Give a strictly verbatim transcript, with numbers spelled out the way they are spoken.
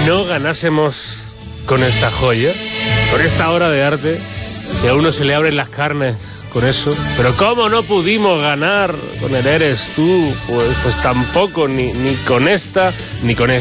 no ganásemos con esta joya, con esta obra de arte, que a uno se le abren las carnes con eso. Pero ¿cómo no pudimos ganar con el Eres Tú? Pues, pues tampoco, ni, ni con esta, ni con esta.